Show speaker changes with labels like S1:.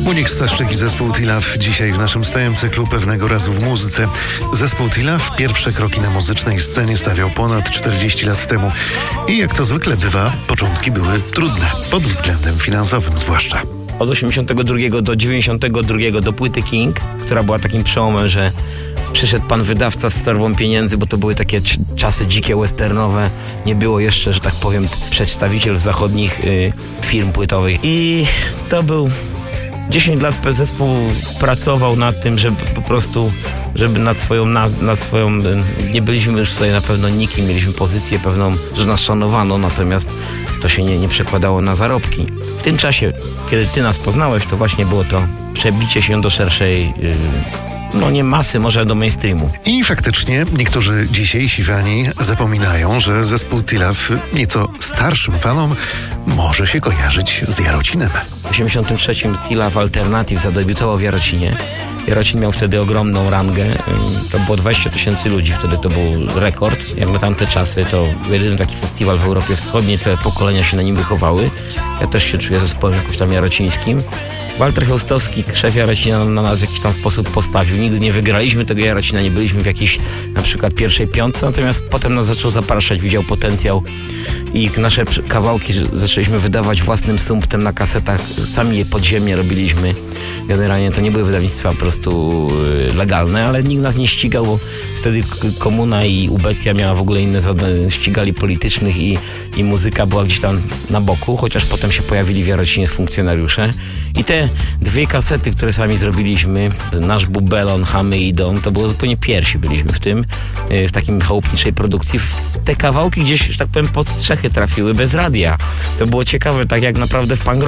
S1: Monik Staszczyk i zespół Tilaf dzisiaj w naszym stałym cyklu Pewnego razu w muzyce. Zespół Tilaf pierwsze kroki na muzycznej scenie stawiał ponad 40 lat temu. I jak to zwykle bywa, początki były trudne, pod względem finansowym zwłaszcza.
S2: Od 82 do 92 do płyty King, która była takim przełomem, że przyszedł pan wydawca z torbą pieniędzy, bo to były takie czasy dzikie, westernowe. Nie było jeszcze, że tak powiem, przedstawiciel zachodnich firm płytowych. I to był 10 lat zespół pracował nad tym, żeby po prostu, żeby nad swoją, nie byliśmy już tutaj na pewno nikim, mieliśmy pozycję pewną, że nas szanowano, natomiast to się nie przekładało na zarobki. W tym czasie, kiedy ty nas poznałeś, to właśnie było to przebicie się do szerszej, nie masy, może do mainstreamu.
S1: I faktycznie niektórzy dzisiejsi fani zapominają, że zespół Tilaf nieco starszym fanom może się kojarzyć z Jarocinem.
S2: W 1983 Tilaf Alternative zadebiutował w Jarocinie. Jarocin miał wtedy ogromną rangę. To było 20 000 ludzi, wtedy to był rekord. Jak na tamte czasy, to jedyny taki festiwal w Europie Wschodniej, te pokolenia się na nim wychowały. Ja też się czuję zespołem jakoś tam jarocińskim. Walter Chełstowski, szef Jarocina, na nas w jakiś tam sposób postawił. Nigdy nie wygraliśmy tego Jarocina, nie byliśmy w jakiejś na przykład pierwszej piątce, natomiast potem nas zaczął zapraszać, widział potencjał i nasze kawałki zaczęliśmy wydawać własnym sumptem na kasetach. Sami je podziemnie robiliśmy. Generalnie to nie były wydawnictwa po prostu legalne, ale nikt nas nie ścigał, bo wtedy komuna i ubecja miała w ogóle inne ścigali politycznych i muzyka była gdzieś tam na boku, chociaż potem się pojawili w Jarocinie funkcjonariusze. I te dwie kasety, które sami zrobiliśmy, Nasz Bubelon, Chamy idą, to było zupełnie pierwsi byliśmy w tym, w takim chałupniczej produkcji. Te kawałki gdzieś, że tak powiem, pod strzechy trafiły bez radia. To było ciekawe, tak jak naprawdę w punk